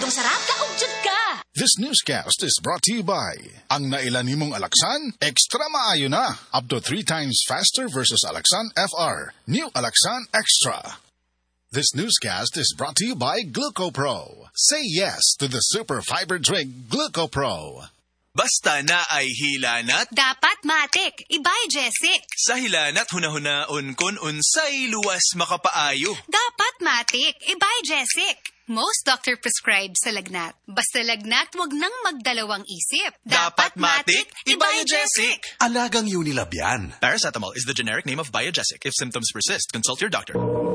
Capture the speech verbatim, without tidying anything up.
Siguradong sarap, kaudyod ka. This newscast is brought to you by ang nailan nimong Alaxan, extra maayo na. Up to three times faster versus Alaxan F R. New Alaxan Extra. This newscast is brought to you by GlucoPro. Say yes to the super fiber drink GlucoPro. Basta na ay hilanat. Dapat matik, ibay Jessic. Sa hilanat hunahunaon kun unsay luwas makapaayo. Dapat matik, ibay Jessic. Most doctor prescribed sa lagnat. Basta lagnat, wag nang magdalawang isip. Dapat matik, ibay Jessic. Alagang Unilab yan. Paracetamol is the generic name of Biogesic. If symptoms persist, consult your doctor.